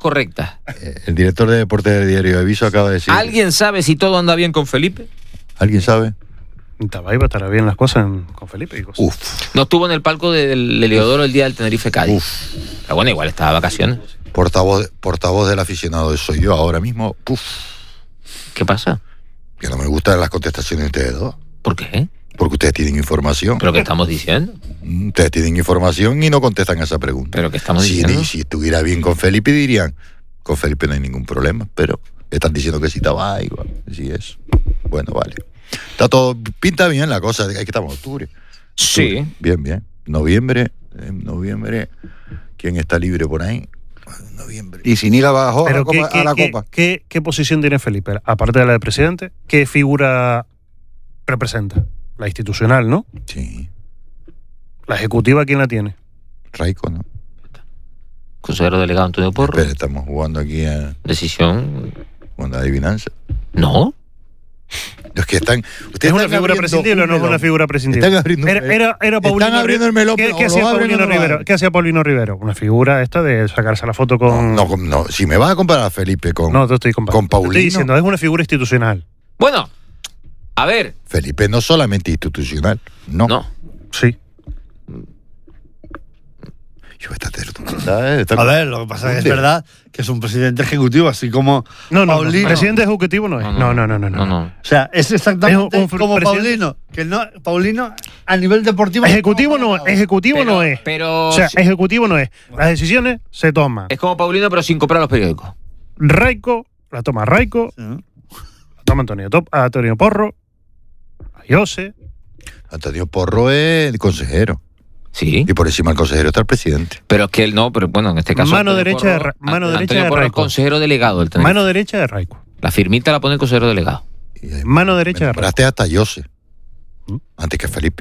correctas. El director de deportes del diario Aviso acaba de decir... ¿Alguien sabe si todo anda bien con Felipe? ¿Alguien sabe? Tabaiba estará bien las cosas con Felipe y cosas. Uf. No estuvo en el palco del Heliodoro el día del Tenerife Cádiz. Pero bueno, igual estaba de vacaciones. Portavoz del aficionado soy yo ahora mismo. Uf. ¿Qué pasa? Que no me gustan las contestaciones de ustedes dos. ¿Por qué? Porque ustedes tienen información. ¿Pero qué estamos diciendo? Ustedes tienen información y no contestan a esa pregunta. ¿Pero qué estamos diciendo? Si estuviera bien con Felipe dirían, con Felipe no hay ningún problema, pero están diciendo que sí estaba igual, sí es. Bueno, vale. Está todo, pinta bien la cosa, que estamos en octubre. Sí. Bien. Noviembre, ¿quién está libre por ahí? Noviembre. Y sin ir abajo Pero a la Copa. ¿qué posición tiene Felipe? Aparte de la de presidente, ¿qué figura representa? La institucional, ¿no? Sí. La ejecutiva, ¿quién la tiene? Raico, ¿no? Consejero delegado Antonio Porro. Espera, estamos jugando aquí a adivinanza. No. Los que están... ¿Es una figura prescindible o no es una figura prescindible? Están abriendo Era Paulino están abriendo el melón. ¿Qué hacía Paulino Rivero? ¿Qué hacía Paulino Rivero? Una figura esta de sacarse la foto con... No, si me vas a comparar a Felipe con... No, te estoy comparando. Con Paulino. Te estoy diciendo, es una figura institucional. Bueno, a ver. Felipe no solamente institucional, no. Sí. A ver, lo que pasa es que es verdad que es un presidente ejecutivo, así como Paulino. Presidente ejecutivo no es. No. O sea, es exactamente como presidente. Paulino. Paulino a nivel deportivo. Ejecutivo no es. Pero o sea, ejecutivo no es. Las decisiones se toman. Es como Paulino, pero sin comprar los periódicos. Raico, la toma Raico, la toma Antonio Porro, Ayose. Antonio Porro es el consejero. Sí. Y por encima del consejero está el presidente. Pero es que él no, pero bueno, en este caso. Mano derecha de Porro es Raico. consejero delegado del Tenerife. Mano derecha de Raico. La firmita la pone el consejero delegado. Mano derecha de Raico. Nombraste hasta Ayose. Antes que Felipe.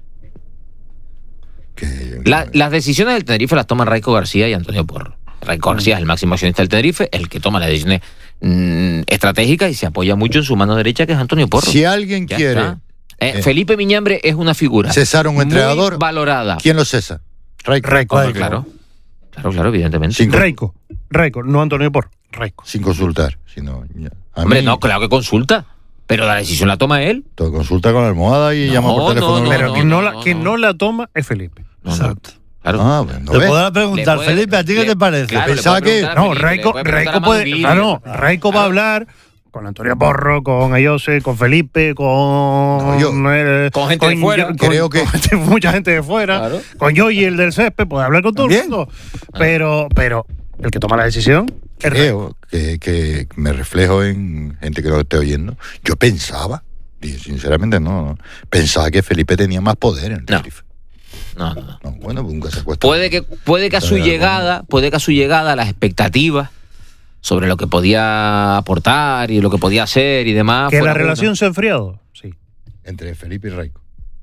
Las decisiones del Tenerife las toman Raico García y Antonio Porro. Raico García es el máximo accionista del Tenerife, el que toma las decisiones estratégicas y se apoya mucho en su mano derecha, que es Antonio Porro. Si alguien Ya quiere... está. Felipe Miñambre es una figura cesar un entrenador muy valorada. ¿Quién lo cesa? Raico. Claro, evidentemente. Raico, no Antonio Porro. Raico. Sin consultar. Sino, Hombre, no, claro que consulta. Pero la decisión la toma él. Todo consulta con la almohada y llama por teléfono. Pero quien no la toma es Felipe. Exacto. Claro. Te podrá preguntar, Felipe, ¿a ti qué te parece? Claro, Pensaba que... No, Raico puede... Claro, Raico va a hablar... Con Antonio Porro, con Ayose, con Felipe, con gente de fuera. Creo que mucha gente de fuera. Claro. Con Yoyi, el del césped, puede hablar con todo el mundo. Pero el que toma la decisión es creo que me reflejo en gente que no esté oyendo. Yo pensaba, y sinceramente no, pensaba que Felipe tenía más poder en el Tenerife. No. Bueno, nunca se cuesta. Puede que a su llegada las expectativas sobre lo que podía aportar y lo que podía hacer y demás. Que la relación se ha enfriado, sí. Entre Felipe y Raico.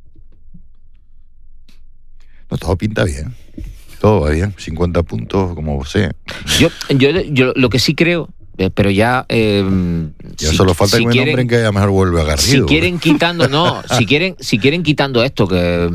No, todo pinta bien. Todo va bien. 50 puntos, como sea. Yo lo que sí creo, pero ya... solo falta que me nombren que a lo mejor vuelve a Garrido. Si quieren quitando, si quieren quitando esto,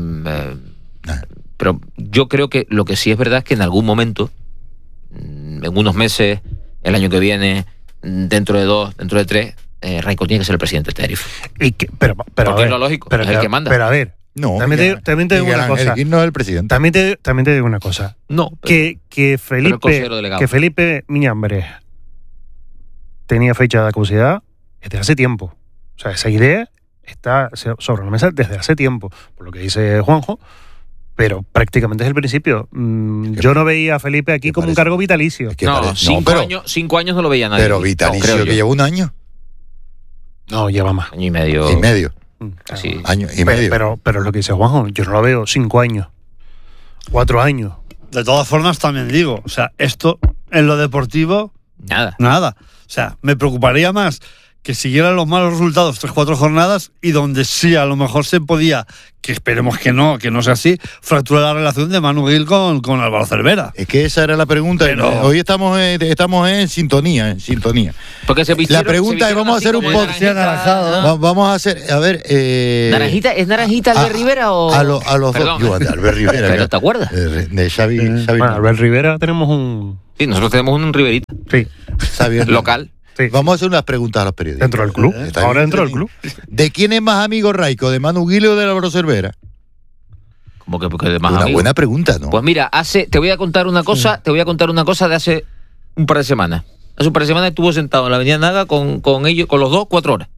pero yo creo que lo que sí es verdad es que en algún momento, en unos meses, el año que viene, dentro de 2, dentro de 3, Raico tiene que ser el presidente del Tenerife. Pero porque es lo lógico, es el que manda. Pero a ver, también te digo una cosa. No es el presidente. También te digo una cosa. No. Que Felipe Miñambre tenía fecha de caducidad desde hace tiempo. O sea, esa idea está sobre la mesa desde hace tiempo, por lo que dice Juanjo. Pero prácticamente es el principio. Yo no veía a Felipe aquí como un cargo vitalicio. 5 años no lo veía nadie. Pero vitalicio que lleva un año. No, lleva más. Año y medio. Sí. Año y medio. Pero lo que dice Juanjo, yo no lo veo 5 años. 4 años. De todas formas, también digo, o sea, esto en lo deportivo... Nada. O sea, me preocuparía más que siguieran los malos resultados 3-4 jornadas y donde sí a lo mejor se podía, que esperemos que no sea así, fracturar la relación de Manu Gil con Álvaro Cervera. Es que esa era la pregunta. Pero... Hoy estamos en sintonía. Porque la pregunta es, vamos a hacer un podcast. Vamos a hacer, a ver... ¿Naranjita? ¿Es Naranjita Albert Rivera o...? A los dos. Yo, Albert Rivera. ¿Pero te acuerdas? De Xavi. Bueno, Albert Rivera tenemos un Sí, nosotros tenemos un Riverita. Sí. Está bien. Local. Sí. Vamos a hacer unas preguntas a los periodistas. Dentro del club. Ahora dentro del club. ¿De quién es más amigo Raico? ¿De Manu Guile o de Álvaro Cervera? Como que porque de más Una amigos. buena pregunta, ¿no? Pues mira, te voy a contar una cosa de hace un par de semanas. Hace un par de semanas estuvo sentado en la Avenida Naga con ellos, con los dos, 4 horas.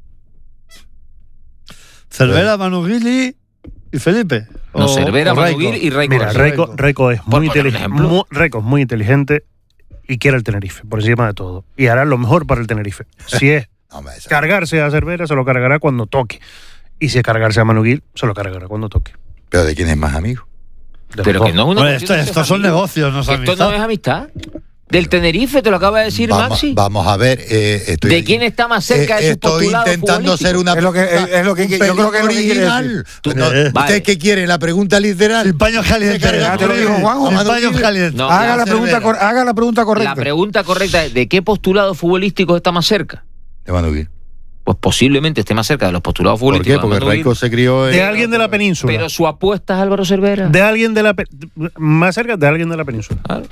Cervera, Manu Guili y Felipe. No, Cervera, Manu Guili y Raico. Mira, Raico es muy inteligente. Raico es muy inteligente y quiere el Tenerife, por encima de todo. Y hará lo mejor para el Tenerife. Si es cargarse a Cervera, se lo cargará cuando toque. Y si es cargarse a Manu Guili, se lo cargará cuando toque. ¿Pero de quién es más amigo? Pero que no es una estos son negocios, no es amistad. Esto no es amistad. Del Tenerife, te lo acaba de decir Maxi. Vamos a ver. ¿De quién está más cerca de su postulado Estoy intentando hacer una pregunta. Es lo que yo creo que es original. ¿Usted qué quiere? ¿La pregunta literal? Sin paños calientes. Te lo digo, Juanjo. Sin paños calientes. No, haga la pregunta correcta. La pregunta correcta es: ¿de qué postulado futbolístico está más cerca? De Manu Guili. Pues posiblemente esté más cerca de los postulados futbolísticos. ¿Por qué? Porque Raico se crió de alguien de la península. Pero su apuesta es Álvaro Cervera. De alguien de la más cerca de alguien de la península. Claro.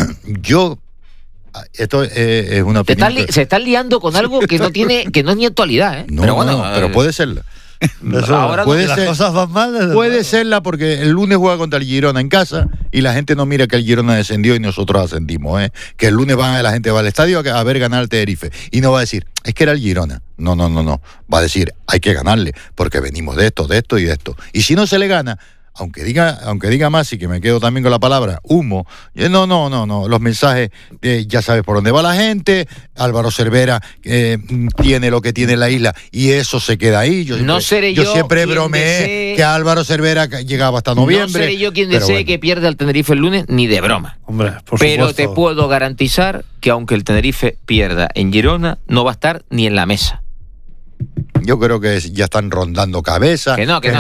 Esto es una opinión. Se están liando con algo que no es ni actualidad, ¿eh? No, pero bueno, pero puede serla. Ahora puede las ser, cosas van mal. puede serla porque el lunes juega contra el Girona en casa y la gente no mira que el Girona descendió y nosotros ascendimos, ¿eh? Que el lunes la gente va al estadio a ver ganar al Tenerife y no va a decir, es que era el Girona. No. Va a decir, hay que ganarle porque venimos de esto y de esto. Y si no se le gana, aunque diga más y que me quedo también con la palabra humo, no, los mensajes, ya sabes por dónde va la gente. Álvaro Cervera tiene lo que tiene la isla y eso se queda ahí. Yo siempre bromeé que Álvaro Cervera llegaba hasta noviembre. No seré yo quien desee que pierda el Tenerife el lunes, ni de broma. Hombre, por pero supuesto. te puedo garantizar que aunque el Tenerife pierda en Girona, no va a estar ni en la mesa. Yo creo que ya están rondando cabezas. Que no.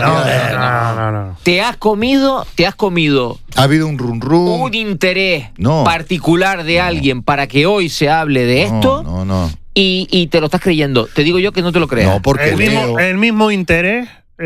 Te has comido. Ha habido un run. Un interés particular de alguien para que hoy se hable de esto. No. Y te lo estás creyendo. Te digo yo que no te lo creas. No, porque el mismo interés.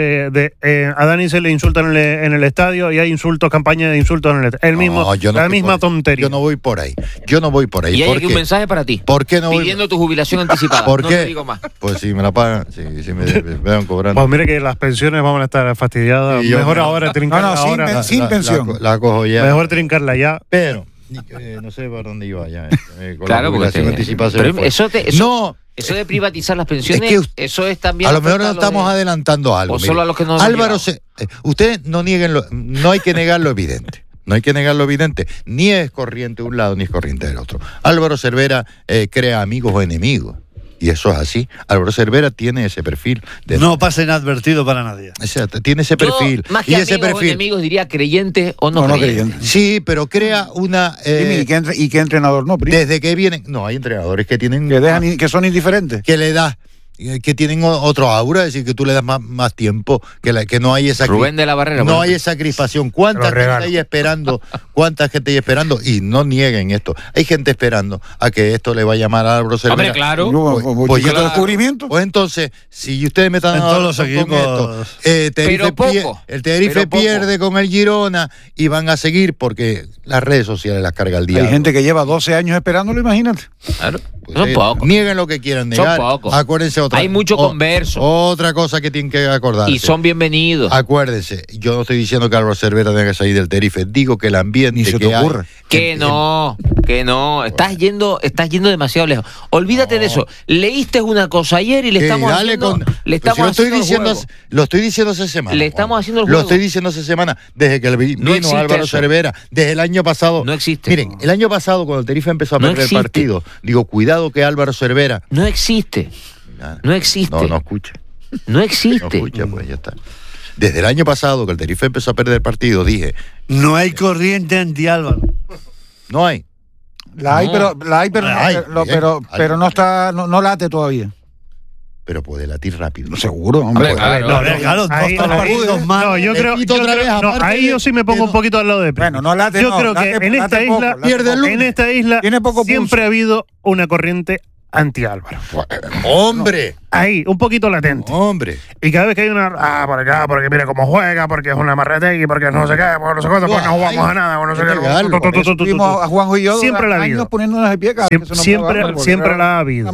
A Dani se le insultan en el estadio y hay campaña de insultos en el estadio. La misma tontería. Yo no voy por ahí. Y hay aquí un mensaje para ti. ¿Por qué no pidiendo tu jubilación anticipada? ¿Por qué? No te digo más. Pues si me la pagan, si me van cobrando. Pues mire que las pensiones van a estar fastidiadas. Mejor ahora trincarla sin pensión. La cojo ya. Mejor trincarla ya. Pero no sé por dónde iba ya. Con claro, la jubilación anticipada. Eso de privatizar las pensiones, eso es también. A lo mejor nos estamos adelantando algo. O solo a los que no. Álvaro, ustedes no nieguen no hay que negar lo evidente. No hay que negar lo evidente. Ni es corriente de un lado ni es corriente del otro. Álvaro Cervera crea amigos o enemigos. Y eso es así. Álvaro Cervera tiene ese perfil. No pasa inadvertido para nadie. Exacto, tiene ese perfil. Más que y amigos ese perfil. O enemigos diría creyentes o no creyentes. Sí, pero crea una. ¿Y qué entrenador no? Desde que vienen. No, hay entrenadores que tienen. Que son indiferentes. Que le das. Que tienen otro aura, es decir, que tú le das más tiempo, que no hay esa Rubén de la Barrera, no hay esa crispación. ¿Cuánta gente hay esperando? Y no nieguen esto. Hay gente esperando a que esto le va a llamar a Álvaro Cervera. Hombre, claro. Pues descubrimiento. Pues entonces, si ustedes me están en todos los equipos, el Tenerife pierde con el Girona y van a seguir porque las redes sociales las carga el día. Hay gente que lleva 12 años esperándolo, imagínate. Claro. Son pocos. Nieguen lo que quieran negar. Son pocos. Acuérdense hay mucho converso. Otra cosa que tienen que acordarse. Y son bienvenidos. Acuérdense, yo no estoy diciendo que Álvaro Cervera tenga que salir del Tenerife. Digo que el ambiente ni se te ocurre. Que no. Estás yendo demasiado lejos. Olvídate de eso. Leíste una cosa ayer y le estamos haciendo. Lo estoy diciendo hace semana. Le estamos haciendo el juego. Lo estoy diciendo hace semana. Desde que vino Álvaro Cervera. Desde el año pasado. No existe. Miren, el año pasado cuando el Tenerife empezó a perder el partido, digo, cuidado que Álvaro Cervera. No existe. No existe. No escuche. No existe. No escucha, pues ya está. Desde el año pasado que el Tenerife empezó a perder el partido, dije. No hay corriente anti-Álvaro. No hay. La hay, pero no está, no late todavía. Pero puede latir rápido. Seguro, hombre. Ahí yo sí me pongo un poquito al lado de Pedro. Bueno, no late. Yo creo que en esta isla siempre ha habido una corriente anti-Álvaro. ¡Hombre! Ahí, un poquito latente. ¡Hombre! Y cada vez que hay una... por acá, porque mira cómo juega, porque es una marretegui, porque no sé qué, porque no sé cuánto, porque no jugamos a nada, porque no sé qué. Estuvimos a Juanjo y yo siempre la ha habido. Poniéndonos de pie, siempre la ha habido.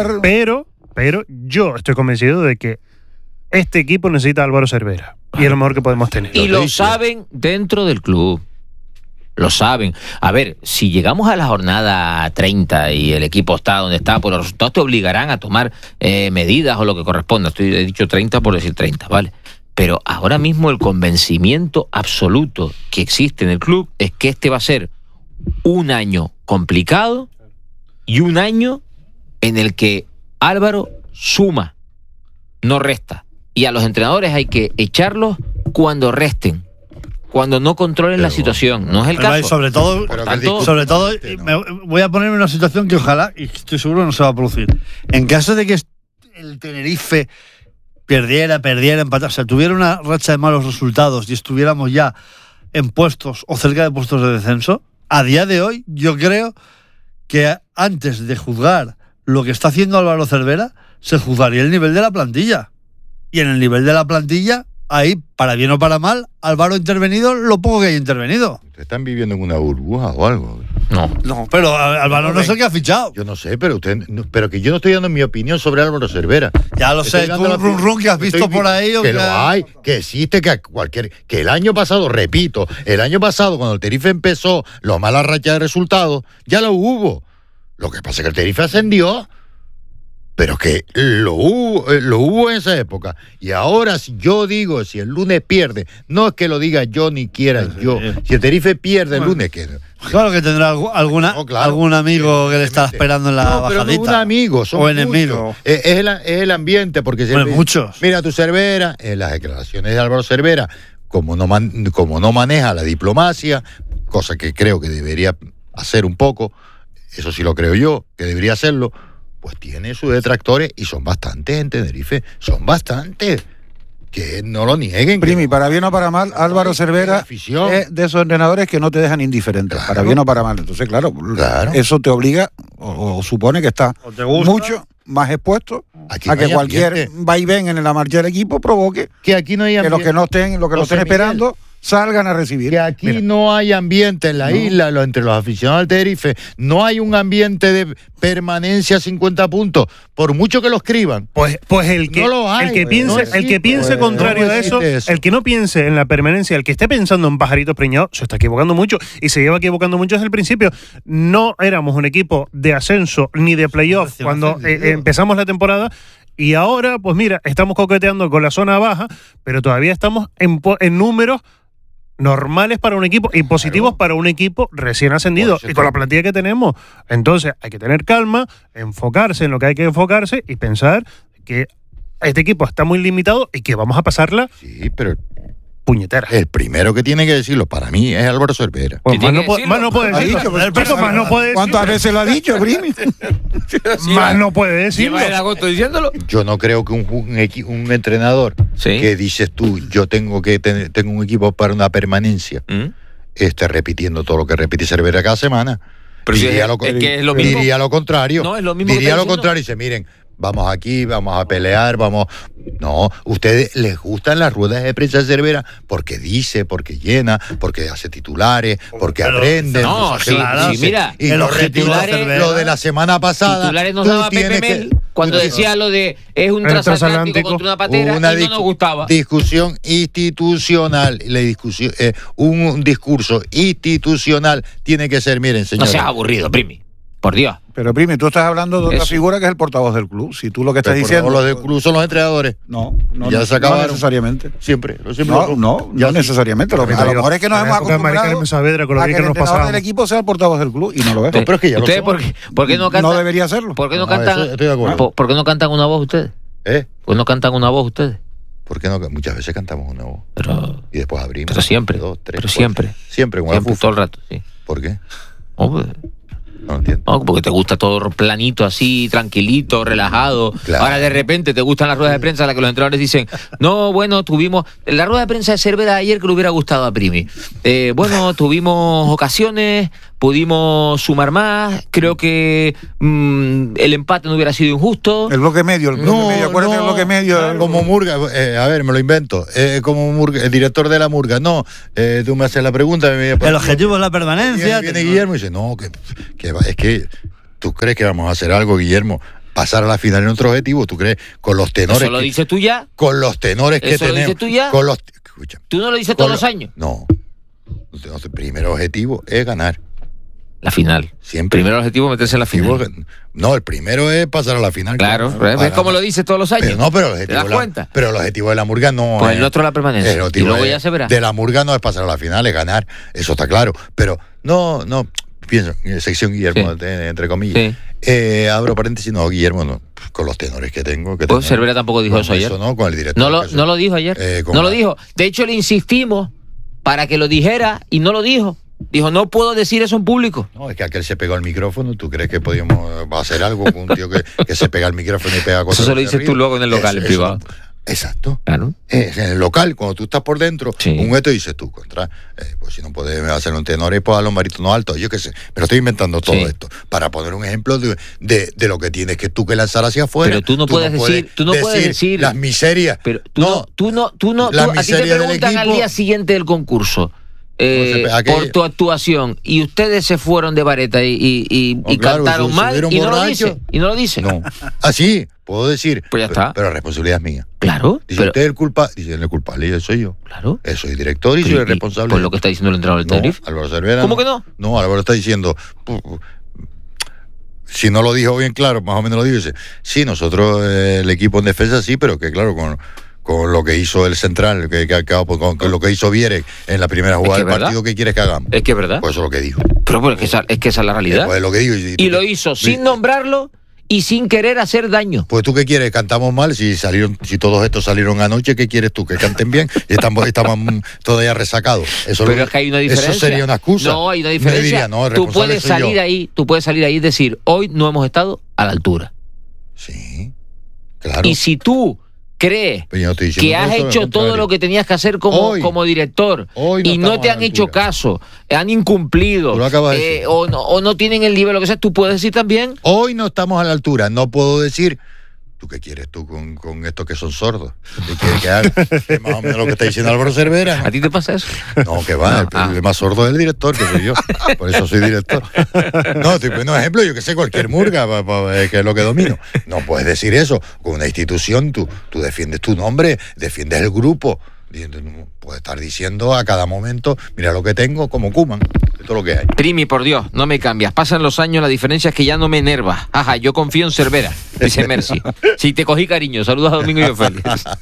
Pero yo estoy convencido de que este equipo necesita a Álvaro Cervera. Y es lo mejor que podemos tener. Y lo saben dentro del club. Lo saben. A ver, si llegamos a la jornada 30 y el equipo está donde está, pues los resultados te obligarán a tomar medidas o lo que corresponda. He dicho 30 por decir 30, ¿vale? Pero ahora mismo el convencimiento absoluto que existe en el club es que este va a ser un año complicado y un año en el que Álvaro suma, no resta. Y a los entrenadores hay que echarlos cuando resten, cuando no controlen la situación. No es el caso. Sobre todo, me voy a ponerme en una situación que ojalá, y estoy seguro, no se va a producir. En caso de que el Tenerife perdiera, empatara, o sea, tuviera una racha de malos resultados y estuviéramos ya en puestos o cerca de puestos de descenso, a día de hoy yo creo que antes de juzgar lo que está haciendo Álvaro Cervera, se juzgaría el nivel de la plantilla. Y en el nivel de la plantilla, ahí, para bien o para mal, Álvaro ha intervenido lo poco que haya intervenido. ¿Ustedes están viviendo en una burbuja o algo? No, pero Álvaro no sé qué ha fichado. Yo no sé, pero pero que yo no estoy dando mi opinión sobre Álvaro Cervera. Ya lo sé, tú un run que has visto por ahí. Que lo hay, que existe, que el año pasado, repito, cuando el Tenerife empezó la mala racha de resultados, ya lo hubo. Lo que pasa es que el Tenerife ascendió, pero que lo hubo en esa época. Y ahora, si yo digo, si el lunes pierde, no es que lo diga yo ni quiera yo. Si el Tenerife pierde el lunes, ¿qué? Claro que tendrá algún amigo que le está esperando en la bajadita. Pero no es un amigo, son enemigo. Es el ambiente, porque muchos. Mira tu Cervera, en las declaraciones de Álvaro Cervera, como no maneja la diplomacia, cosa que creo que debería hacer un poco, eso sí lo creo yo, que debería hacerlo, pues tiene sus detractores y son bastantes en Tenerife, son bastantes. Que no lo nieguen. Primi, para bien o para mal, Álvaro Cervera es de esos entrenadores que no te dejan indiferentes, para bien o para mal. Entonces, claro, eso te obliga o supone que está mucho más expuesto aquí a que cualquier vaivén en la marcha del equipo provoque que aquí no hay que los que no estén esperando salgan a recibir. Que aquí no hay ambiente en la isla, entre los aficionados al Tenerife, no hay un ambiente de permanencia a 50 puntos, por mucho que lo escriban. Pues el que piense contrario a eso, el que no piense en la permanencia, el que esté pensando en pajaritos preñados, se está equivocando mucho y se lleva equivocando mucho desde el principio. No éramos un equipo de ascenso ni de playoff cuando empezamos la temporada. Y ahora, pues mira, estamos coqueteando con la zona baja, pero todavía estamos en números normales para un equipo y positivos para un equipo recién ascendido y con la plantilla que tenemos. Entonces hay que tener calma, enfocarse en lo que hay que enfocarse y pensar que este equipo está muy limitado y que vamos a pasarla puñetera. El primero que tiene que decirlo para mí es Álvaro Cervera. Pues más no puede decirlo. ¿Cuántas veces lo ha dicho, Brimi? Más no puede decirlo. Diciéndolo. Yo no creo que un entrenador que dices tú, yo tengo un equipo para una permanencia, esté repitiendo todo lo que repite Cervera cada semana. Pero diría lo contrario. No, es lo mismo. Diría lo contrario y dice, miren, vamos aquí, vamos a pelear, No, ustedes les gustan las ruedas de prensa de Cervera porque dice, porque llena, porque hace titulares, porque aprende. No, mira, y los titulares, lo de la semana pasada. Titulares nos daba Pepe Mel cuando decía lo de es un transatlántico contra una patera y no nos gustaba. Discusión institucional, un discurso institucional tiene que ser, miren, señores. No seas aburrido, Primi. Por Dios. Pero, Primi, tú estás hablando de otra figura que es el portavoz del club. Si tú lo que estás diciendo... Los del club son los entrenadores. No necesariamente. Siempre. No necesariamente. Lo mejor es que nos hemos acostumbrado a que el entrenador del equipo sea el portavoz del club y no lo es. Pero es que ya ¿Ustedes por qué no cantan? No debería serlo. ¿Por qué no cantan? Estoy de acuerdo. ¿Por qué no cantan una voz ustedes? ¿Por qué no cantan una voz ustedes? Porque no, muchas veces cantamos una voz. Y después abrimos. Pero siempre. Siempre, todo el rato, sí. ¿Por qué? No entiendo. No, porque te gusta todo planito así, tranquilito, relajado. Claro. Ahora de repente te gustan las ruedas de prensa en las que los entrenadores dicen, no, bueno, tuvimos la rueda de prensa de Cervera ayer que le hubiera gustado a Primi. Bueno, tuvimos ocasiones, pudimos sumar más, creo que el empate no hubiera sido injusto. El bloque medio, acuérdate del bloque medio. Como Murga, a ver, me lo invento, como Murga, el director de la Murga, tú me haces la pregunta. El objetivo es la permanencia. Viene Guillermo y dice, no, es que tú crees que vamos a hacer algo, Guillermo. Pasar a la final en otro objetivo, ¿tú crees? Con los tenores. ¿Eso lo dices tú ya? Con los tenores que tenemos. ¿Eso lo dices tú ya? Escucha, ¿Tú no lo dices todos los años? No. El primer objetivo es ganar. La final. Siempre. El primer objetivo es meterse en la final. No, el primero es pasar a la final. Claro, es como lo dices todos los años. Pero el objetivo, ¿te das cuenta? Pero el objetivo de la Murga no pues el otro la permanencia. Y luego ya se verá. De la Murga no es pasar a la final, es ganar. Eso está claro. Pero no, pienso, sección Guillermo, sí. Entre comillas. Sí. Abro paréntesis, no, Guillermo, no. Con los tenores que tengo. Pues Cervera tampoco dijo eso ayer. Eso no, con el director. No lo dijo ayer. No lo dijo. De hecho, le insistimos para que lo dijera y no lo dijo. Dijo, no puedo decir eso en público. No, es que aquel se pegó al micrófono. ¿Tú crees que podíamos hacer algo con un tío que se pega al micrófono y pega cosas? Eso se lo dices tú luego en el local, en privado. Exacto. Claro. En el local, cuando tú estás por dentro, un esto dices tú, pues si no puedes hacer un tenor y pues a los barítonos altos, yo qué sé. Pero estoy inventando todo esto para poner un ejemplo de lo que tienes que tú que lanzar hacia afuera. Pero tú no puedes decir las miserias. Pero tú no, a ti te preguntan al día siguiente del concurso. Por tu actuación y ustedes se fueron de vareta y cantaron mal y no lo dice. No. Así puedo decir. Pues ya está. Pero la responsabilidad es mía. Claro. Dice usted el culpable. Dice el culpable, yo soy yo. Claro. Soy director y soy el responsable. Pues lo que está diciendo el entrenador del Tenerife. Álvaro Cervera. ¿Cómo que no? No, Álvaro está diciendo. Si no lo dijo bien claro, más o menos lo dice. Sí, nosotros el equipo en defensa sí, pero que claro, con lo que hizo el central, con lo que hizo Vierek en la primera jugada del partido, ¿qué quieres que hagamos? Es que es verdad. Pues eso es lo que dijo. Pero es que esa es la realidad. Pues es lo que digo. Y lo hizo sin nombrarlo y sin querer hacer daño. Pues tú qué quieres, cantamos mal, si todos estos salieron anoche, ¿qué quieres tú? Que canten bien y estamos todavía resacados. Pero es que hay una diferencia. Eso sería una excusa. No, hay una diferencia. Tú puedes salir ahí y decir, hoy no hemos estado a la altura. Sí, claro. Y si tú crees que has hecho todo lo que tenías que hacer como director y no te han hecho caso, han incumplido o no tienen el nivel, lo que sea, tú puedes decir también, hoy no estamos a la altura. No puedo decir, ¿tú qué quieres tú con estos que son sordos? ¿Qué quieres que haga? Es más o menos lo que está diciendo Álvaro Cervera. ¿A ti te pasa eso? No, que va, el más sordo es el director, que soy yo. Por eso soy director. No, estoy poniendo ejemplo, yo que sé, cualquier Murga, que es lo que domino. No puedes decir eso. Con una institución, tú defiendes tu nombre, defiendes el grupo. Puedes estar diciendo a cada momento, mira lo que tengo, como Koeman, de todo lo que hay. Primi, por Dios, no me cambias. Pasan los años, la diferencia es que ya no me enerva. Ajá, yo confío en Cervera, dice Mercy. Sí, te cogí cariño. Saludos a Domingo y Félix.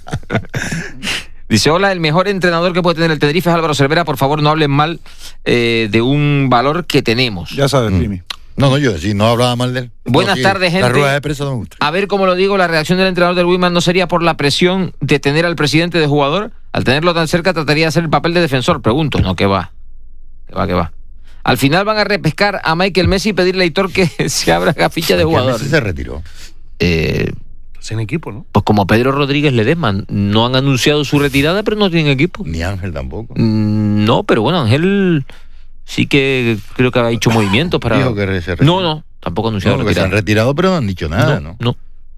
Dice, hola, el mejor entrenador que puede tener el Tenerife es Álvaro Cervera. Por favor, no hablen mal de un valor que tenemos. Ya sabes, Primi. No, yo sí, no hablaba mal de él. Buenas tardes, gente. La rueda de prensa no me gusta. A ver, como lo digo, la reacción del entrenador del Wiman no sería por la presión de tener al presidente de jugador. Al tenerlo tan cerca, trataría de hacer el papel de defensor. Pregunto, no, que va. Al final van a repescar a Michael Messi y pedirle a Aitor que se abra la ficha de jugador. Messi se retiró. Sin equipo, ¿no? Pues como Pedro Rodríguez Ledesma. No han anunciado su retirada, pero no tienen equipo. Ni Ángel tampoco. No, pero bueno, Ángel sí que creo que ha hecho movimientos para... Dijo que se retiró. No, tampoco ha anunciado retirada. Se han retirado, pero no han dicho nada, ¿no? No,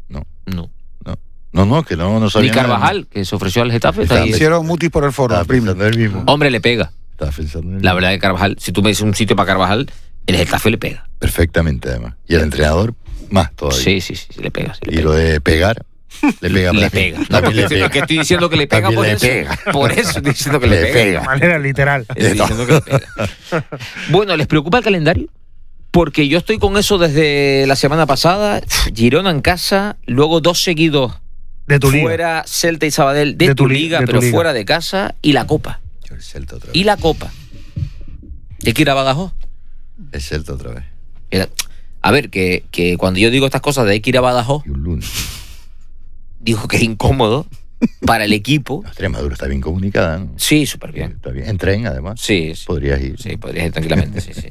que no sabía. Ni Carvajal, nada. Que se ofreció al Getafe. Hicieron mutis por el foro. Hombre, le pega. La verdad que Carvajal, si tú me dices un sitio para Carvajal, el Getafe le pega. Perfectamente, además. Y el entrenador, más todavía. Sí, le pega. Y lo de pegar... Le pega. Le pega. Que estoy diciendo que le pega por eso. Por eso estoy diciendo que le pega. De manera literal. Estoy diciendo que le pega. Bueno, ¿les preocupa el calendario? Porque yo estoy con eso desde la semana pasada. Girona en casa, luego 2 seguidos de tu fuera, liga. Celta y Sabadell de tu liga, pero fuera de casa, y la Copa. El Celta otra vez. Y la Copa. ¿Hay que ir a Badajoz? El Celta otra vez. A ver, que cuando yo digo estas cosas de hay que ir a Badajoz, y un lunes. Dijo que es incómodo para el equipo. Extremadura está bien comunicada, ¿no? Sí, súper bien. Está bien. En tren, además. Sí. Podrías ir. Sí, podrías ir tranquilamente, sí.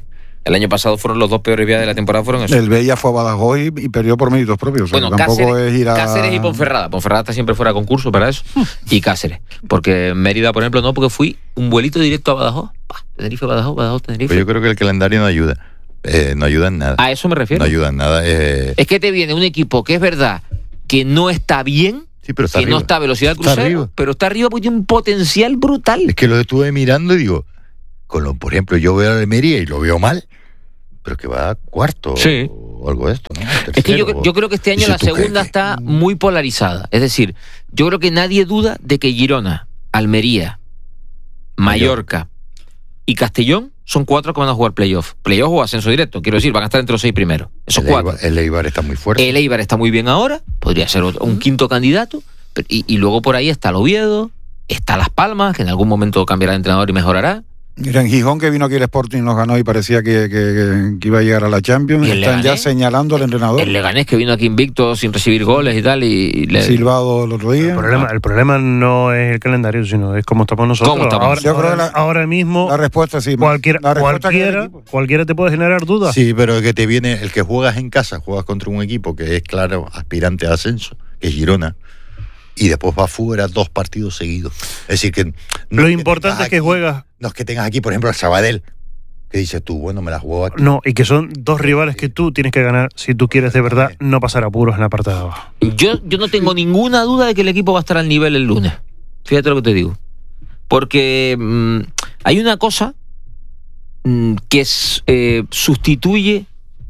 El año pasado fueron los 2 peores viajes de la temporada, fueron esos. El Bella fue a Badajoz y perdió por méritos propios. Bueno, tampoco es ir a... Cáceres y Ponferrada. Ponferrada está siempre fuera de concurso para eso. Y Cáceres. Porque Mérida, por ejemplo, no, porque fui un vuelito directo a Badajoz. Tenerife, Badajoz, Tenerife. Pues yo creo que el calendario no ayuda. No ayuda en nada. A eso me refiero. No ayuda en nada. Es que te viene un equipo que es verdad que no está bien, sí, pero está que arriba. no está a velocidad del crucero, pero está arriba porque tiene un potencial brutal. Es que lo estuve mirando y digo, por ejemplo, yo veo a Almería y lo veo mal, pero que va a cuarto o algo de esto, ¿no? Tercero, es que yo creo que este año la segunda está muy polarizada. Es decir, yo creo que nadie duda de que Girona, Almería, Mallorca y Castellón son 4 que van a jugar playoff. Playoff o ascenso directo, quiero decir, van a estar entre los 6 primeros. Esos 4. El Eibar está muy fuerte. El Eibar está muy bien ahora, podría ser un quinto candidato, y luego por ahí está el Oviedo, está Las Palmas, que en algún momento cambiará de entrenador y mejorará. Mira, en Gijón, que vino aquí el Sporting, nos ganó y parecía que iba a llegar a la Champions. Están ya señalando al entrenador. El Leganés, que vino aquí invicto sin recibir goles y tal. Y silbado el otro día. El problema no es el calendario, sino es cómo estamos nosotros. Ahora mismo, la respuesta sí. Cualquiera te puede generar dudas. Sí, pero que te viene, el que juegas en casa, juegas contra un equipo que es claro aspirante a ascenso, que es Girona. Y después va fuera 2 partidos seguidos. Es decir, que... Lo importante es que juegas... No es que tengas aquí, por ejemplo, al Sabadell, que dices tú, bueno, me la juego aquí. No, y que son 2 rivales que tú tienes que ganar si tú quieres de verdad no pasar apuros en la parte de abajo. Yo no tengo ninguna duda de que el equipo va a estar al nivel el lunes. Fíjate lo que te digo. Porque hay una cosa que sustituye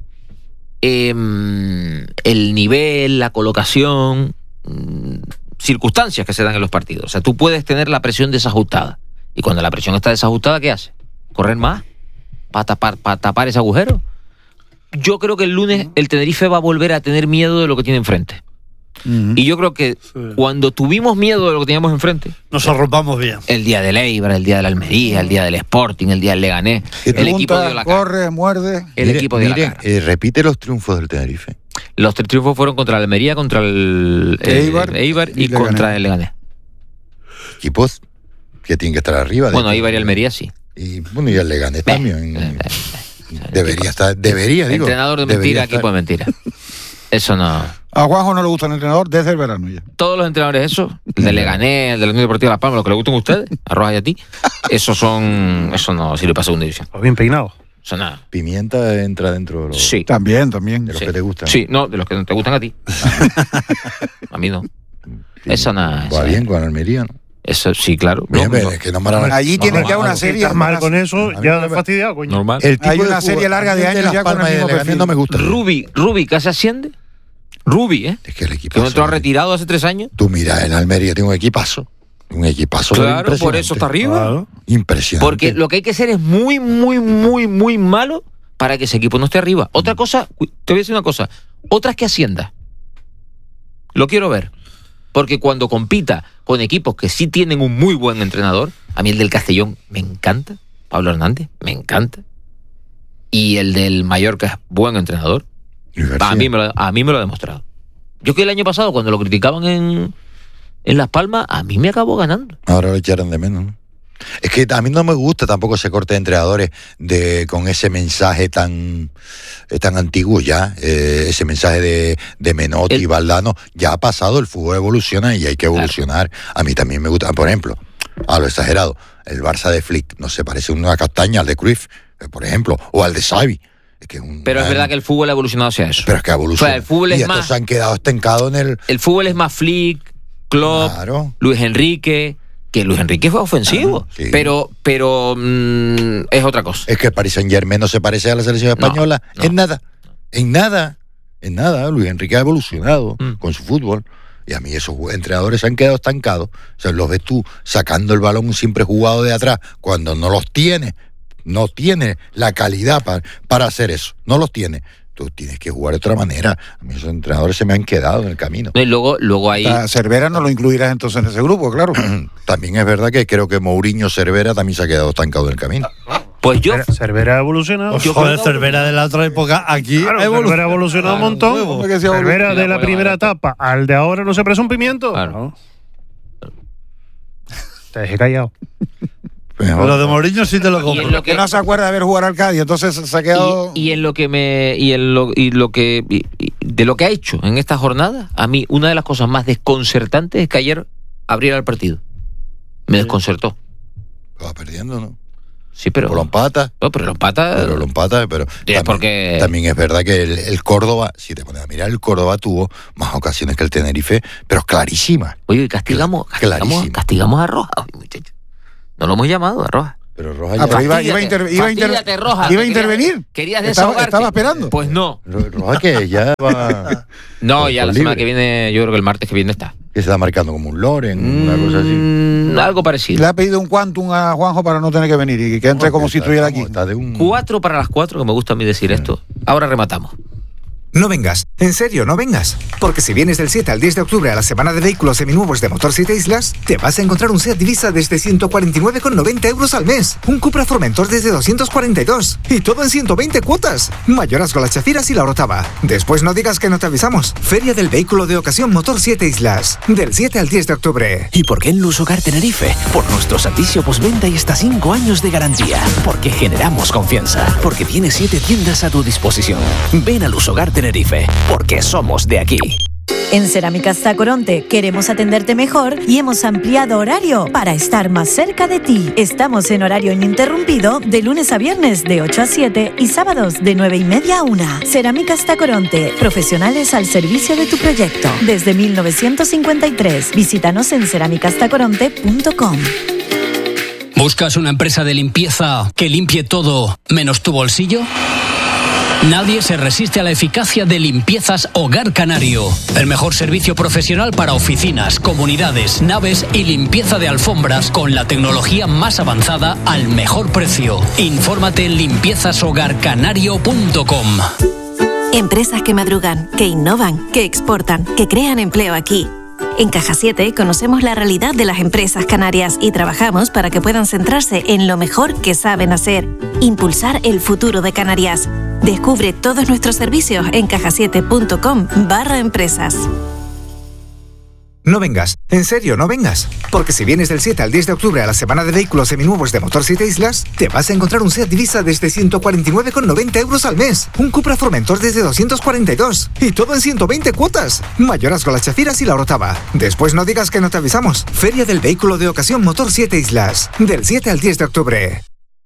el nivel, la colocación... circunstancias que se dan en los partidos. O sea, tú puedes tener la presión desajustada. Y cuando la presión está desajustada, ¿qué hace? ¿Correr más? ¿Para tapar ese agujero? Yo creo que el lunes el Tenerife va a volver a tener miedo de lo que tiene enfrente. Y yo creo que cuando tuvimos miedo de lo que teníamos enfrente, nos arropamos bien. El día del Eibar, el día de la Almería, el día del Sporting, el día del Leganés, el equipo dio la cara. Corre, muerde. El equipo dio la cara. Repite los triunfos del Tenerife. Los 3 triunfos fueron contra la Almería, contra el Eibar y contra el Leganés. Equipos que tienen que estar arriba. Bueno, Eibar y Almería sí. Y el Leganés también. Debería estar, digo. Entrenador de mentira, equipo de mentira. Eso no. A Juanjo no le gusta el entrenador desde el verano ya. Todos los entrenadores esos, el de Leganés, el de la Unión Deportiva Las Palmas, los que le gustan a ustedes, a Rojas y a ti, eso no sirve para segunda división. Bien peinado. Eso nada. Pimienta entra dentro de los... Sí. También. De los que te gustan. Sí, no, de los que no te gustan a ti. A mí no. Eso nada. Va bien con Almería, ¿no? Eso sí, claro. Es que allí tienes ya una serie. Estás mal con eso, ya fastidiado, coño. Normal. Hay una serie larga de años ya con el mismo perfil. No me gusta. Rubi, ¿casi asciende? Rubi, Es que el equipo... Que entró retirado hace 3 años. Tú mira, en Almería tiene un equipazo. Claro, por eso está arriba. Claro. Impresionante. Porque lo que hay que hacer es muy, muy, muy, muy malo para que ese equipo no esté arriba. Otra cosa, te voy a decir una cosa. Otra es que ascienda. Lo quiero ver. Porque cuando compita con equipos que sí tienen un muy buen entrenador, a mí el del Castellón me encanta, Pablo Hernández, me encanta. Y el del Mallorca es buen entrenador. A mí me lo ha demostrado. Yo que el año pasado, cuando lo criticaban en Las Palmas, a mí me acabó ganando. Ahora lo echaron de menos, ¿no? Es que a mí no me gusta tampoco ese corte de entrenadores con ese mensaje tan antiguo ya, ese mensaje de Menotti y Valdano. Ya ha pasado, el fútbol evoluciona y hay que evolucionar. Claro. A mí también me gusta, por ejemplo, a lo exagerado, el Barça de Flick no se parece una castaña al de Cruyff, por ejemplo, o al de Xavi. Pero es verdad que el fútbol ha evolucionado hacia eso. Pero es que ha evolucionado. O sea, el fútbol es estos más... se han quedado estancados en el... El fútbol es más Flick, Klopp, claro. Luis Enrique... Que Luis Enrique fue ofensivo, sí. pero es otra cosa. Es que el Paris Saint-Germain no se parece a la selección española en nada. Luis Enrique ha evolucionado con su fútbol. Y a mí esos entrenadores se han quedado estancados. O sea, los ves tú sacando el balón siempre jugado de atrás cuando no los tiene. No tiene la calidad para hacer eso. No los tiene. Tú tienes que jugar de otra manera. A mí esos entrenadores se me han quedado en el camino. Y luego hay... Cervera no lo incluirás entonces en ese grupo, claro. También es verdad que creo que Mourinho Cervera también se ha quedado estancado en el camino. Pues yo... Cervera ha evolucionado. Joder, Cervera de la otra época aquí... Claro, Cervera ha evolucionado un montón. Cervera de la primera etapa al de ahora no se presa un pimiento. Claro. Te dejé callado. Mejor. Lo de Mourinho sí te lo compro. Lo que no se acuerda de ver jugar al Cádiz, entonces se ha quedado. De lo que ha hecho en esta jornada, a mí una de las cosas más desconcertantes es que ayer abriera el partido. Me desconcertó. Va perdiendo, ¿no? Sí, pero lo empata. No, pero lo empata. Pero también es verdad que el Córdoba, si te pones a mirar, el Córdoba tuvo más ocasiones que el Tenerife, pero clarísimas. Oye, castigamos a Roja, muchachos. No lo hemos llamado a Roja. Pero Roja ya... iba a intervenir. ¿Querías desahogarte? Estaba esperando. Pues no. Roja que ya va... No, ya la semana que viene, yo creo que el martes que viene está. Que se está marcando como un Loren, una cosa así. Algo parecido. Le ha pedido un quantum a Juanjo para no tener que venir y que entre como si estuviera aquí. 4 para las 4, que me gusta a mí decir esto. Ahora rematamos. No vengas, en serio, no vengas. Porque si vienes del 7 al 10 de octubre a la semana de vehículos seminuevos de Motor 7 Islas, te vas a encontrar un Seat Divisa desde 149,90 euros al mes, un Cupra Formentor desde 242 y todo en 120 cuotas. Mayorazgo Las Chafiras y La Orotava. Después no digas que no te avisamos. Feria del Vehículo de Ocasión Motor 7 Islas, del 7 al 10 de octubre. ¿Y por qué en Lusogar Tenerife? Por nuestro servicio postventa y hasta 5 años de garantía. Porque generamos confianza. Porque tienes 7 tiendas a tu disposición. Ven a Lusogar Tenerife, porque somos de aquí. En Cerámicas Tacoronte queremos atenderte mejor y hemos ampliado horario para estar más cerca de ti. Estamos en horario ininterrumpido de lunes a viernes de 8 a 7 y sábados de 9:30 a 1. Cerámicas Tacoronte, profesionales al servicio de tu proyecto. Desde 1953. Visítanos en cerámicastacoronte.com. ¿Buscas una empresa de limpieza que limpie todo menos tu bolsillo? Nadie se resiste a la eficacia de Limpiezas Hogar Canario. El mejor servicio profesional para oficinas, comunidades, naves y limpieza de alfombras con la tecnología más avanzada al mejor precio. Infórmate en limpiezashogarcanario.com. Empresas que madrugan, que innovan, que exportan, que crean empleo aquí. En Caja 7 conocemos la realidad de las empresas canarias y trabajamos para que puedan centrarse en lo mejor que saben hacer, impulsar el futuro de Canarias. Descubre todos nuestros servicios en cajasiete.com/empresas. No vengas, en serio, no vengas. Porque si vienes del 7 al 10 de octubre a la semana de vehículos seminuevos de Motor 7 Islas, te vas a encontrar un Seat Divisa desde 149,90 euros al mes, un Cupra Formentor desde 242 y todo en 120 cuotas. Mayorazgo Las Chafiras y La Orotava. Después no digas que no te avisamos. Feria del Vehículo de Ocasión Motor 7 Islas, del 7 al 10 de octubre.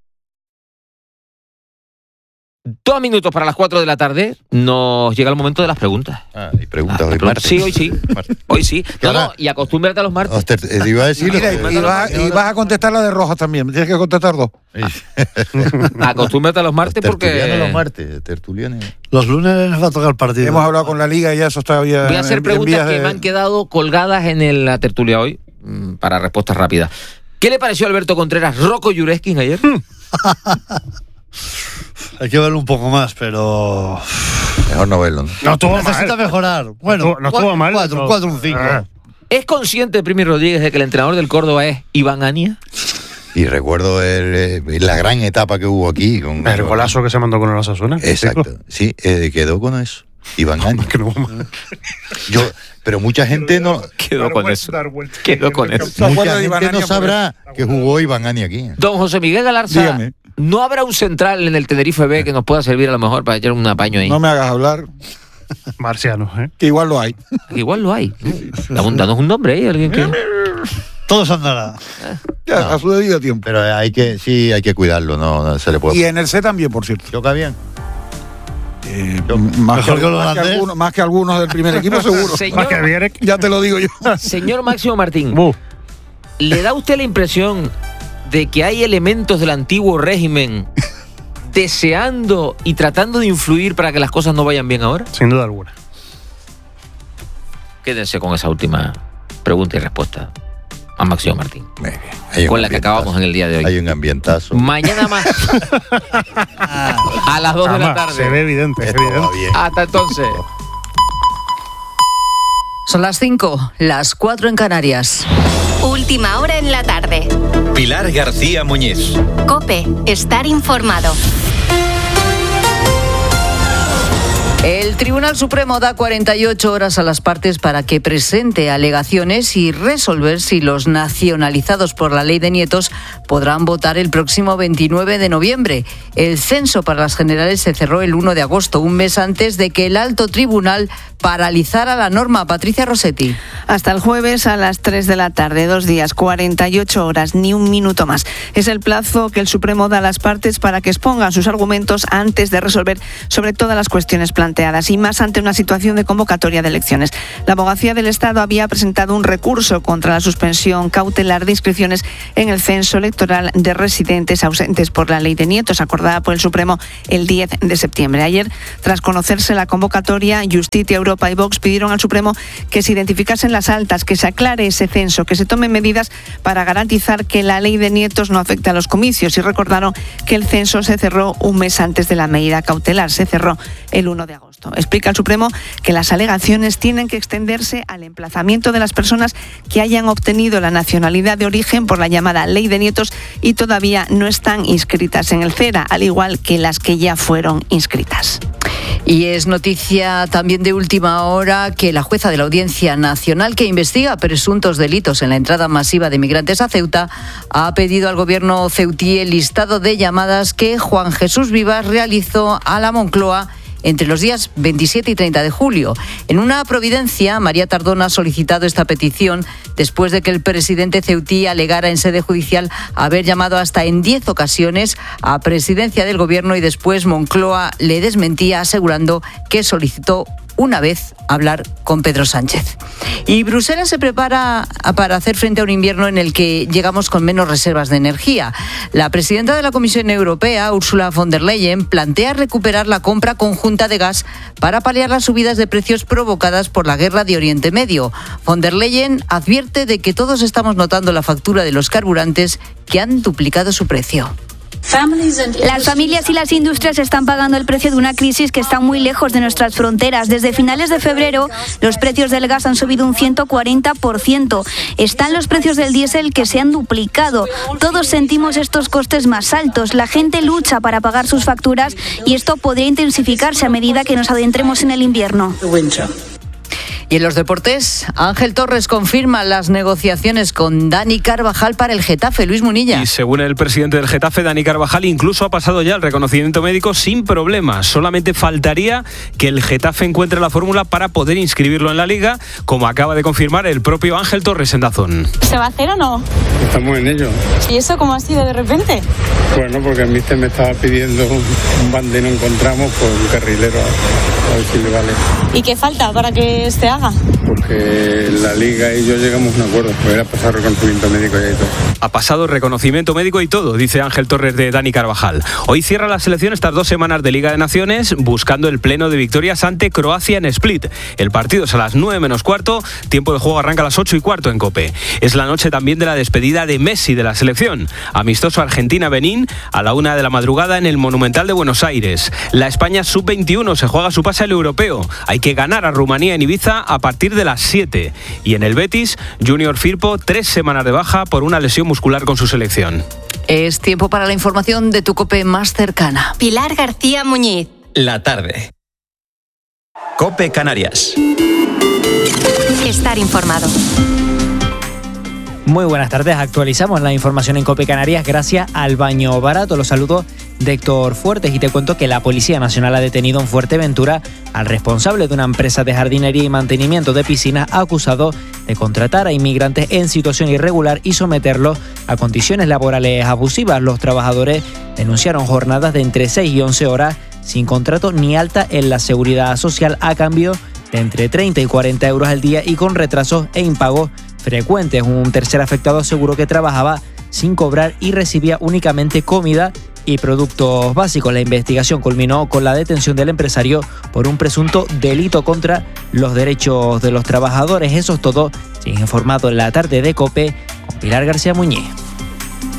2 minutos para las 4 de la tarde. Nos llega el momento de las preguntas. ¿Hay preguntas hoy martes? Sí, hoy sí. Hoy sí. No, y acostúmbrate a los martes. Te iba a decir. Y vas a contestar la de Rojas también. Tienes que contestar 2. Acostúmbrate a los martes porque... Los martes, tertulianos. Los lunes va a tocar el partido. Hemos hablado con la Liga y ya eso está bien. Voy a hacer preguntas que me han quedado colgadas en la tertulia hoy para respuestas rápidas. ¿Qué le pareció a Alberto Contreras Rocco Jureskis ayer? Hay que verlo un poco más, pero... Mejor no verlo, ¿no? No estuvo mal. Necesita mejorar. Bueno, no estuvo mal. 4, un 5. ¿Es consciente Primi Rodríguez de que el entrenador del Córdoba es Iván Ania? Y recuerdo la gran etapa que hubo aquí. El golazo que se mandó con el Osasuna. Exacto. Sí, quedó con eso. Iván Ania. Pero mucha gente no... Quedó con eso. Mucha gente no sabrá que jugó Iván Ania aquí. Don José Miguel Galarza, dígame. ¿No habrá un central en el Tenerife B que nos pueda servir a lo mejor para echar un apaño ahí? No me hagas hablar. Marciano, ¿eh? Que igual lo hay. Igual lo hay. Danos un nombre ahí, alguien que... Todo se andará. A su debido tiempo. Pero hay que cuidarlo, no se le puede... Y en el C también, por cierto. ¿Choca bien? Más que algunos del primer equipo, seguro. Señor, ya te lo digo yo. Señor Máximo Martín, ¿le da a usted la impresión de que hay elementos del antiguo régimen deseando y tratando de influir para que las cosas no vayan bien ahora? Sin duda alguna. Quédense con esa última pregunta y respuesta a Máximo Martín, con la que acabamos en el día de hoy. Hay un ambientazo. Mañana más a las 2 de la tarde. Se ve evidente, es evidente. Hasta entonces. Son las 5, las 4 en Canarias. Última hora en la tarde. Pilar García Muñiz. COPE, estar informado. El Tribunal Supremo da 48 horas a las partes para que presente alegaciones y resolver si los nacionalizados por la ley de nietos podrán votar el próximo 29 de noviembre. El censo para las generales se cerró el 1 de agosto, un mes antes de que el alto tribunal paralizara la norma. Patricia Rossetti. Hasta el jueves a las 3 de la tarde, 2 días, 48 horas, ni un minuto más. Es el plazo que el Supremo da a las partes para que expongan sus argumentos antes de resolver sobre todas las cuestiones planteadas y más ante una situación de convocatoria de elecciones. La Abogacía del Estado había presentado un recurso contra la suspensión cautelar de inscripciones en el censo electoral de residentes ausentes por la ley de nietos, acordada por el Supremo el 10 de septiembre. Ayer, tras conocerse la convocatoria, Justicia, Europa y Vox pidieron al Supremo que se identificasen las altas, que se aclare ese censo, que se tomen medidas para garantizar que la ley de nietos no afecte a los comicios, y recordaron que el censo se cerró un mes antes de la medida cautelar, se cerró el 1 de agosto. Explica el Supremo que las alegaciones tienen que extenderse al emplazamiento de las personas que hayan obtenido la nacionalidad de origen por la llamada ley de nietos y todavía no están inscritas en el CERA, al igual que las que ya fueron inscritas. Y es noticia también de última hora que la jueza de la Audiencia Nacional, que investiga presuntos delitos en la entrada masiva de migrantes a Ceuta, ha pedido al gobierno ceutí el listado de llamadas que Juan Jesús Vivas realizó a la Moncloa entre los días 27 y 30 de julio. En una providencia, María Tardón ha solicitado esta petición después de que el presidente ceutí alegara en sede judicial haber llamado hasta en 10 ocasiones a presidencia del gobierno y después Moncloa le desmentía asegurando que solicitó una vez hablar con Pedro Sánchez. Y Bruselas se prepara para hacer frente a un invierno en el que llegamos con menos reservas de energía. La presidenta de la Comisión Europea, Ursula von der Leyen, plantea recuperar la compra conjunta de gas para paliar las subidas de precios provocadas por la guerra de Oriente Medio. Von der Leyen advierte de que todos estamos notando la factura de los carburantes que han duplicado su precio. Las familias y las industrias están pagando el precio de una crisis que está muy lejos de nuestras fronteras. Desde finales de febrero, los precios del gas han subido un 140%. Están los precios del diésel que se han duplicado. Todos sentimos estos costes más altos. La gente lucha para pagar sus facturas y esto podría intensificarse a medida que nos adentremos en el invierno. Y en los deportes, Ángel Torres confirma las negociaciones con Dani Carvajal para el Getafe. Luis Munilla. Y según el presidente del Getafe, Dani Carvajal, incluso ha pasado ya el reconocimiento médico sin problemas. Solamente faltaría que el Getafe encuentre la fórmula para poder inscribirlo en la Liga, como acaba de confirmar el propio Ángel Torres en DAZN. ¿Se va a hacer o no? Estamos en ello. ¿Y eso cómo ha sido de repente? Bueno, porque el míster me estaba pidiendo un bande y no encontramos, pues un carrilero, a ver si le vale. ¿Y qué falta para que se haga? Porque la Liga y yo llegamos a un acuerdo, pues era pasar reconocimiento médico y todo. Ha pasado reconocimiento médico y todo, dice Ángel Torres de Dani Carvajal. Hoy cierra la selección estas 2 semanas de Liga de Naciones, buscando el pleno de victorias ante Croacia en Split. El partido es a las 9 menos cuarto, tiempo de juego arranca a las 8 y cuarto en COPE. Es la noche también de la despedida de Messi de la selección. Amistoso Argentina-Benín a la 1 de la madrugada en el Monumental de Buenos Aires. La España Sub-21 se juega su pase al europeo. Hay que ganar a Rumanía en Ibiza a partir de las 7. Y en el Betis, Junior Firpo, 3 semanas de baja por una lesión muscular con su selección. Es tiempo para la información de tu COPE más cercana. Pilar García Muñiz. La tarde. COPE Canarias. Estar informado. Muy buenas tardes, actualizamos la información en COPE Canarias gracias al Baño Barato. Los saludos de Héctor Fuertes y te cuento que la Policía Nacional ha detenido en Fuerteventura al responsable de una empresa de jardinería y mantenimiento de piscinas acusado de contratar a inmigrantes en situación irregular y someterlos a condiciones laborales abusivas. Los trabajadores denunciaron jornadas de entre 6 y 11 horas sin contrato ni alta en la seguridad social a cambio de entre 30 y 40 euros al día y con retrasos e impagos frecuentes. Un tercer afectado aseguró que trabajaba sin cobrar y recibía únicamente comida y productos básicos. La investigación culminó con la detención del empresario por un presunto delito contra los derechos de los trabajadores. Eso es todo. Siguen informado en la tarde de COPE con Pilar García Muñiz.